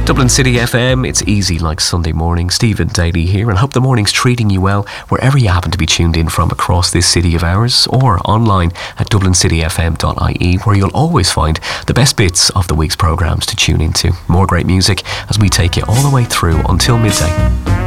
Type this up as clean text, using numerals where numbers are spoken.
Dublin City FM, it's easy like Sunday morning. Stephen Daly here, and hope the morning's treating you well wherever you happen to be tuned in from across this city of ours, or online at dublincityfm.ie, where you'll always find the best bits of the week's programmes to tune into. More great music as we take you all the way through until midday.